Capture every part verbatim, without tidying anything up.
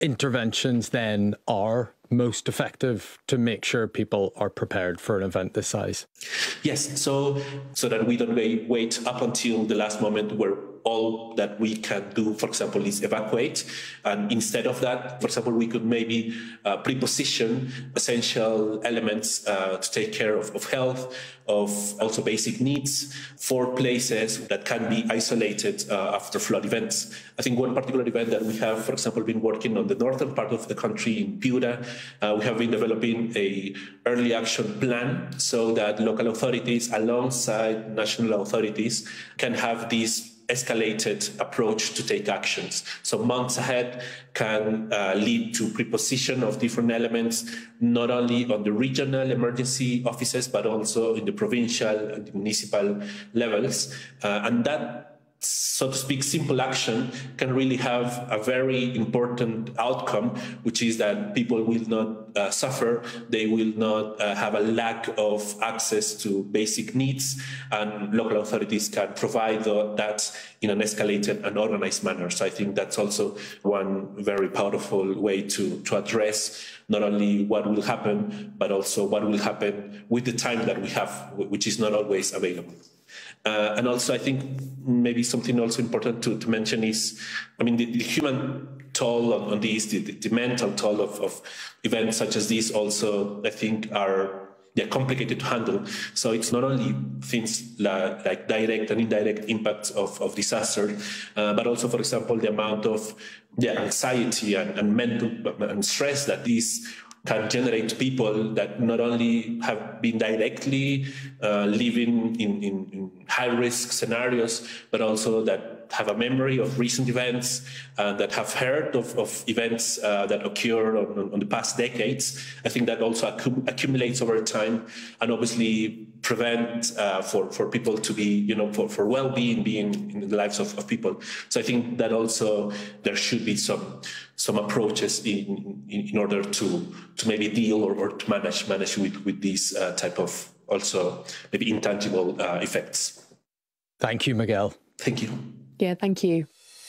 interventions then are most effective to make sure people are prepared for an event this size? Yes, so so that we don't wait, wait up until the last moment where all that we can do, for example, is evacuate. And instead of that, for example, we could maybe uh, pre-position essential elements uh, to take care of, of health, of also basic needs for places that can be isolated uh, after flood events. I think one particular event that we have, for example, been working on the northern part of the country in Piura, uh, we have been developing a early action plan so that local authorities alongside national authorities can have these escalated approach to take actions. So months ahead can uh, lead to preposition of different elements, not only on the regional emergency offices, but also in the provincial and the municipal levels. Uh, and that, so to speak, simple action can really have a very important outcome, which is that people will not uh, suffer, they will not uh, have a lack of access to basic needs, and local authorities can provide the, that in an escalated and organized manner. So I think that's also one very powerful way to, to address not only what will happen, but also what will happen with the time that we have, which is not always available. Uh, and also, I think maybe something also important to, to mention is, I mean, the, the human toll on, on these, the, the mental toll of, of events such as these also, I think, are they're complicated to handle. So it's not only things like, like direct and indirect impacts of, of disaster, uh, but also, for example, the amount of yeah, anxiety and, and mental and stress that these can generate people that not only have been directly uh, living in, in, in high-risk scenarios, but also that have a memory of recent events, uh, that have heard of, of events uh, that occurred on, on the past decades. I think that also accu accumulates over time, and obviously prevent uh, for, for people to be, you know, for, for well-being being in the lives of, of people. So I think that also there should be some some approaches in, in, in order to, to maybe deal or, or to manage, manage with, with these uh, type of also maybe intangible uh, effects. Thank you, Miguel. Thank you. Yeah, thank you.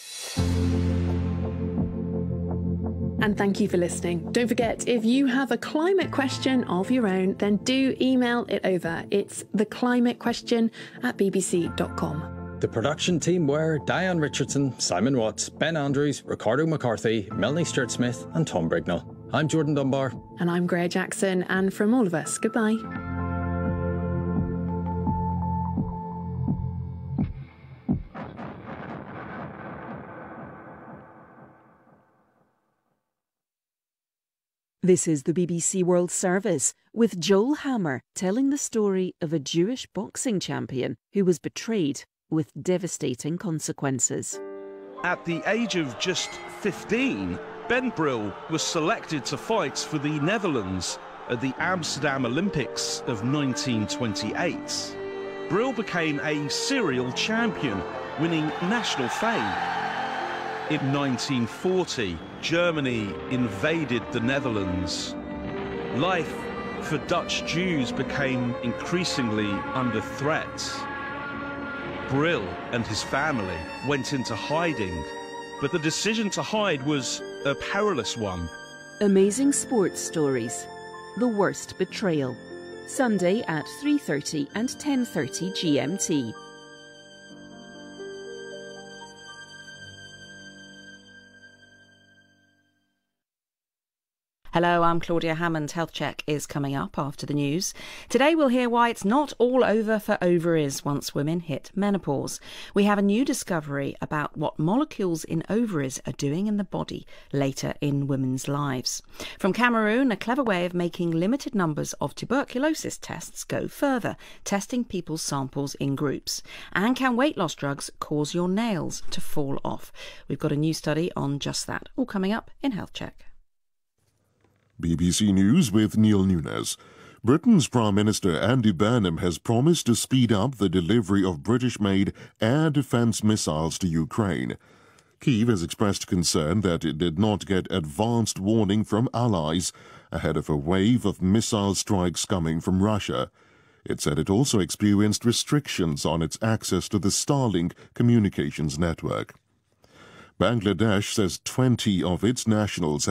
And thank you for listening. Don't forget, if you have a climate question of your own, then do email it over. It's theclimatequestion at b b c dot com. The production team were Diane Richardson, Simon Watts, Ben Andrews, Ricardo McCarthy, Melanie Stewart-Smith and Tom Brignall. I'm Jordan Dunbar. And I'm Greer Jackson. And from all of us, goodbye. This is the B B C World Service, with Joel Hammer telling the story of a Jewish boxing champion who was betrayed with devastating consequences. At the age of just fifteen, Ben Brill was selected to fight for the Netherlands at the Amsterdam Olympics of nineteen twenty-eight. Brill became a serial champion, winning national fame. In nineteen forty, Germany invaded the Netherlands. Life for Dutch Jews became increasingly under threat. Brill and his family went into hiding, but the decision to hide was a perilous one. Amazing sports stories. The Worst Betrayal. Sunday at three thirty and ten thirty G M T. Hello, I'm Claudia Hammond. Health Check is coming up after the news. Today we'll hear why it's not all over for ovaries once women hit menopause. We have a new discovery about what molecules in ovaries are doing in the body later in women's lives. From Cameroon, a clever way of making limited numbers of tuberculosis tests go further, testing people's samples in groups. And can weight loss drugs cause your nails to fall off? We've got a new study on just that, all coming up in Health Check. B B C News with Neil Nunes. Britain's Prime Minister Andy Burnham has promised to speed up the delivery of British-made air defence missiles to Ukraine. Kyiv has expressed concern that it did not get advanced warning from allies ahead of a wave of missile strikes coming from Russia. It said it also experienced restrictions on its access to the Starlink communications network. Bangladesh says twenty of its nationals